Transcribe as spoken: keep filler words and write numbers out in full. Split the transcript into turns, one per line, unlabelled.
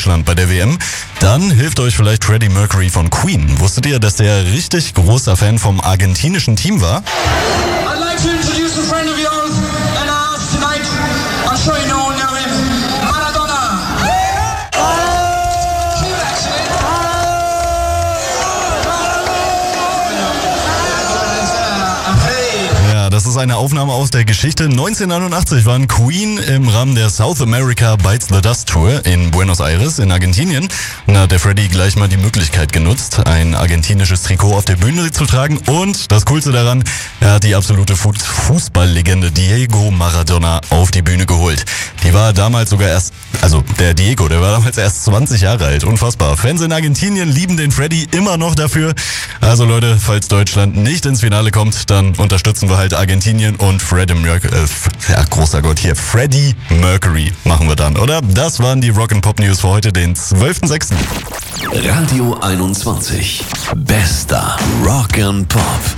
Deutschland bei der W M, dann hilft euch vielleicht Freddie Mercury von Queen. Wusstet ihr, dass der richtig großer Fan vom argentinischen Team war?
I'd like to introduce a friend of yours and ours tonight. I'm sure you know him, Maradona.
Ja, das ist eine Aufnahme aus der Geschichte. neunzehnhundertneunundachtzig waren Queen im Rahmen der South America Bites the Dust Tour in Buenos Aires in Argentinien. Da hat der Freddie gleich mal die Möglichkeit genutzt, ein argentinisches Trikot auf der Bühne zu tragen. Und das Coolste daran, er hat die absolute Fu- Fußballlegende Diego Maradona auf die Bühne geholt. Die war damals sogar erst, also der Diego, der war damals erst zwanzig Jahre alt. Unfassbar. Fans in Argentinien lieben den Freddie immer noch dafür. Also Leute, falls Deutschland nicht ins Finale kommt, dann unterstützen wir halt Argentinien und Freddie Mercury, äh, ja, großer Gott hier, Freddie Mercury machen wir dann, oder? Das waren die Rock and Pop News für heute, den zwölften sechsten
Radio einundzwanzig. Bester Rock and Pop.